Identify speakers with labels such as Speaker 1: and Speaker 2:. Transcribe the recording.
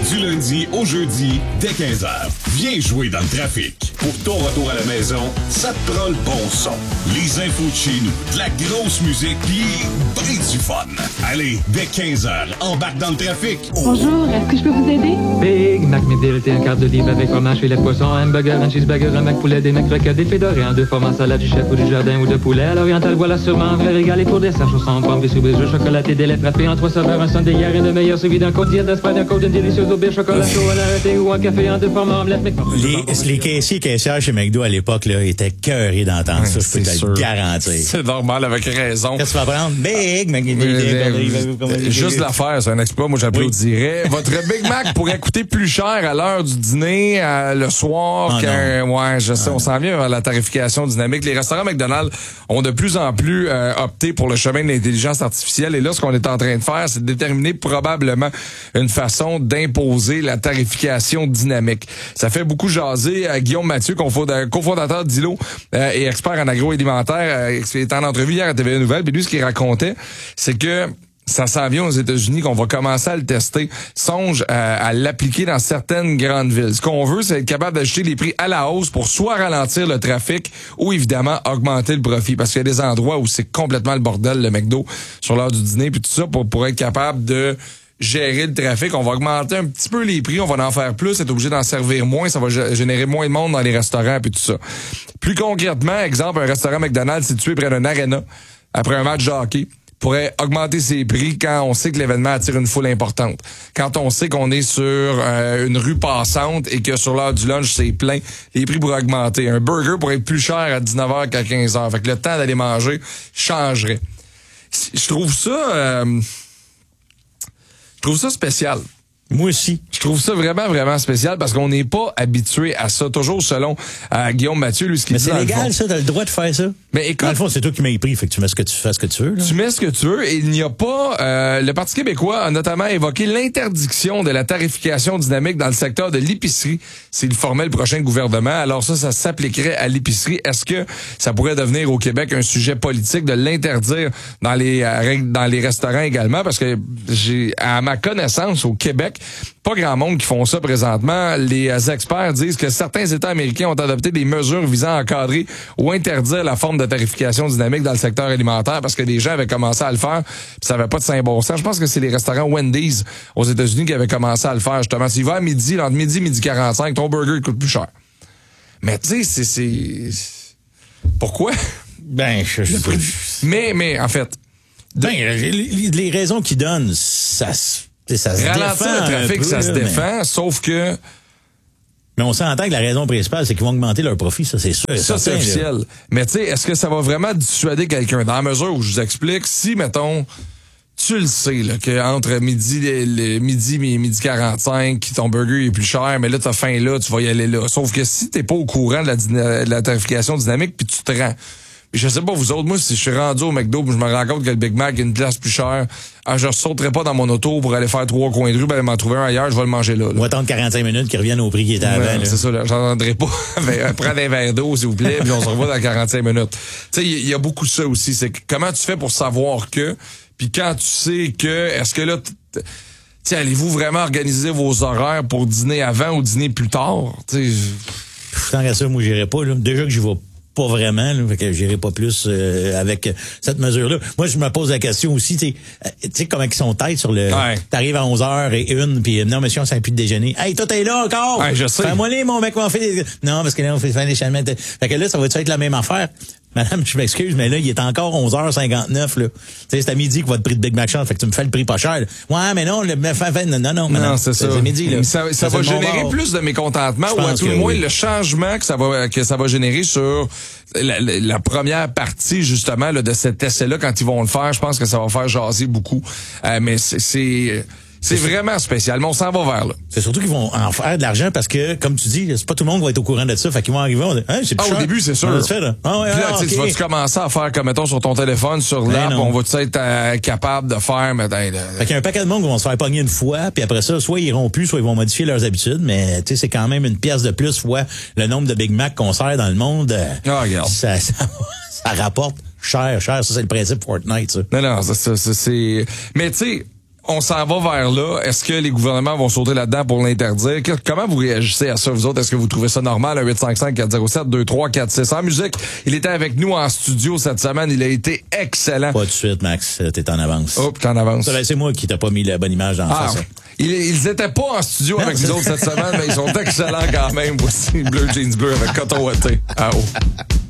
Speaker 1: Du lundi au jeudi, dès 15h. Viens jouer dans le trafic. Pour ton retour à la maison, ça te prend le bon son. Les infos de chez nous, de la grosse musique, pis ben du fun. Allez, dès 15h, embarque dans le trafic.
Speaker 2: Bonjour, est-ce que je peux vous aider?
Speaker 3: Big Mac Médilité, un quart de livre avec fromage, filet de poisson, un hamburger, un cheeseburger, un Mac poulet, des Mac croquettes, des fédorés, un 2 formats, salade du chef ou du jardin ou de poulet. À l'oriental, voilà sûrement un vrai régal. Et pour dessert, chaussons, pommes, biscuits, jeux, chocolaté, des laits frappés en 3 saveurs, un sundae hier et de meilleur suivi d'un côte diète d'Espagne, un côte d'une délicieuse au bière, chocolat chaud, un arrêté ou un café en 2 formats, omelette, mais...
Speaker 4: Les caissiers et caissières chez McDo à l'époque, là, étaient cœurés d'entendre ça, je peux te le garantir.
Speaker 5: C'est normal, avec raison.
Speaker 4: Qu'est-ce que tu vas prendre? Big Mac.
Speaker 5: Juste l'affaire, c'est un exploit, moi j'applaudirais. Oui. Votre Big Mac pourrait coûter plus cher à l'heure du dîner, le soir, ouais, je sais, on s'en vient vers la tarification dynamique. Les restaurants McDonald's ont de plus en plus opté pour le chemin de l'intelligence artificielle. Et là, ce qu'on est en train de faire, c'est de déterminer probablement une façon d'imposer la tarification dynamique. Ça fait beaucoup jaser. Guillaume Mathieu, cofondateur d'Ilo et expert en agroalimentaire, est en entrevue hier à TVA Nouvelles. Puis lui, ce qu'il racontait, c'est que ça s'en vient aux États-Unis, qu'on va commencer à le tester. Songe à l'appliquer dans certaines grandes villes. Ce qu'on veut, c'est être capable d'acheter les prix à la hausse pour soit ralentir le trafic ou évidemment augmenter le profit. Parce qu'il y a des endroits où c'est complètement le bordel, le McDo, sur l'heure du dîner. Puis tout ça pour être capable de gérer le trafic. On va augmenter un petit peu les prix, on va en faire plus, être obligé d'en servir moins, ça va générer moins de monde dans les restaurants puis tout ça. Plus concrètement, exemple, un restaurant McDonald's situé près d'un aréna après un match de hockey pourrait augmenter ses prix quand on sait que l'événement attire une foule importante. Quand on sait qu'on est sur une rue passante et que sur l'heure du lunch, c'est plein, les prix pourraient augmenter. Un burger pourrait être plus cher à 19h qu'à 15h. Fait que le temps d'aller manger changerait. Je trouve ça spécial.
Speaker 4: Moi aussi.
Speaker 5: Je trouve ça vraiment, vraiment spécial parce qu'on n'est pas habitué à ça. Toujours selon Guillaume Mathieu, lui, ce qu'il dit.
Speaker 4: Mais c'est légal, ça? T'as le droit de faire ça?
Speaker 5: Mais écoute.
Speaker 4: Dans le fond, c'est toi qui m'as pris, fait que tu fais ce que tu veux, là.
Speaker 5: Tu mets ce que tu veux et il n'y a pas... le Parti québécois a notamment évoqué l'interdiction de la tarification dynamique dans le secteur de l'épicerie s'il formait le prochain gouvernement. Alors ça s'appliquerait à l'épicerie. Est-ce que ça pourrait devenir au Québec un sujet politique de l'interdire dans les restaurants également? Parce que à ma connaissance, au Québec, pas grand monde qui font ça présentement. Les experts disent que certains États américains ont adopté des mesures visant à encadrer ou interdire la forme de tarification dynamique dans le secteur alimentaire parce que des gens avaient commencé à le faire puis ça n'avait pas de saint bon sens. Je pense que c'est les restaurants Wendy's aux États-Unis qui avaient commencé à le faire justement. S'il va à midi, entre midi 45, ton burger coûte plus cher. Mais tu sais, c'est... Pourquoi?
Speaker 4: Ben,
Speaker 5: Mais en fait...
Speaker 4: les raisons qu'ils donnent, ça se
Speaker 5: ralentir le trafic, ça se défend, sauf que...
Speaker 4: Mais on s'entend que la raison principale, c'est qu'ils vont augmenter leur profit, ça c'est sûr.
Speaker 5: Ça, c'est officiel. Mais tu sais, est-ce que ça va vraiment dissuader quelqu'un? Dans la mesure où je vous explique, si, mettons, tu le sais, là, qu'entre midi et midi 45, ton burger est plus cher, mais là, t'as faim là, tu vas y aller là. Sauf que si t'es pas au courant de la tarification dynamique, puis tu te rends... Je sais pas, vous autres, moi, si je suis rendu au McDo je me rends compte que le Big Mac a une place plus chère, je sauterai pas dans mon auto pour aller faire 3 coins de rue, ben, m'en trouver un ailleurs, je vais le manger là.
Speaker 4: On va attendre 45 minutes qu'il revienne au prix qui était avant.
Speaker 5: C'est ça, là. J'entendrai pas. Prends un verre d'eau, s'il vous plaît, puis on se revoit dans 45 minutes. Tu sais, il y a beaucoup de ça aussi. C'est comment tu fais pour savoir que, puis quand tu sais que, est-ce que là, t'sais, allez-vous vraiment organiser vos horaires pour dîner avant ou dîner plus tard? T'sais,
Speaker 4: tant qu'à ça, moi, j'irai pas, là. Déjà que j'y vais pas vraiment, là, fait que j'irai pas plus avec cette mesure-là. Moi, je me pose la question aussi, tu sais comment ils sont têtes sur le...
Speaker 5: Ouais.
Speaker 4: T'arrives à 11h01, puis non, monsieur, on s'est plus de déjeuner. Hey, toi, t'es là encore!
Speaker 5: Ouais, je sais.
Speaker 4: Fais-moi les, mon mec, on fait des... Non, parce que là, on fait des chaînements. Fait que là, ça va-tu être la même affaire? Madame, je m'excuse, mais là, il est encore 11h59, là. Tu sais, c'est à midi que votre prix de Big Mac change, fait que tu me fais le prix pas cher. Là. Ouais, mais non, non,
Speaker 5: c'est ça.
Speaker 4: C'est midi, là.
Speaker 5: Ça va générer plus de mécontentement, ou à tout le moins, le changement que ça va générer sur la première partie, justement, là, de cet essai-là, quand ils vont le faire, je pense que ça va faire jaser beaucoup. Mais c'est vraiment spécial, mais on s'en va vers là.
Speaker 4: C'est surtout qu'ils vont en faire de l'argent parce que, comme tu dis, c'est pas tout le monde qui va être au courant de ça. Fait qu'ils vont arriver, on dit, c'est plus cher.
Speaker 5: Au début, c'est sûr.
Speaker 4: Puis là,
Speaker 5: okay. Tu vas-tu commencer à faire, comme mettons, sur ton téléphone, sur l'app, on va-tu être capable de faire,
Speaker 4: fait qu'il y a un paquet de monde qui vont se faire pogner une fois, puis après ça, soit ils iront plus, soit ils vont modifier leurs habitudes, mais tu sais, c'est quand même une pièce de plus fois le nombre de Big Mac qu'on sert dans le monde.
Speaker 5: Regarde.
Speaker 4: Ça rapporte cher. Ça, c'est le principe Fortnite, ça.
Speaker 5: Non, c'est... Mais tu sais, on s'en va vers là. Est-ce que les gouvernements vont sauter là-dedans pour l'interdire? Comment vous réagissez à ça, vous autres? Est-ce que vous trouvez ça normal? 855-407-2346. En musique, il était avec nous en studio cette semaine. Il a été excellent.
Speaker 4: Pas de suite, Max. T'es en avance.
Speaker 5: Oh, t'es en avance.
Speaker 4: C'est moi qui t'ai pas mis la bonne image dans ça.
Speaker 5: Ils étaient pas en studio avec nous autres cette semaine, mais ils sont excellents quand même. Voici Bleu Jeans Bleu avec Coton Watté. Ah oh.